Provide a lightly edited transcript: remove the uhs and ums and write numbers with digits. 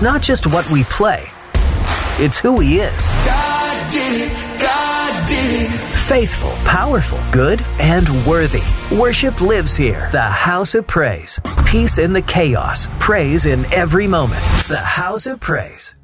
not just what we play, it's who He is. God did it. God did it. Faithful, powerful, good, and worthy. Worship lives here. The House of Praise. Peace in the chaos. Praise in every moment. The House of Praise.